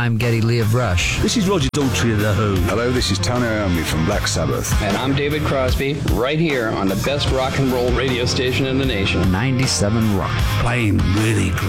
I'm Geddy Lee of Rush. This is Roger Daltrey of The Who. Hello, this is Tony Iommi from Black Sabbath. And I'm David Crosby, right here on the best rock and roll radio station in the nation. 97 Rock. Playing really good.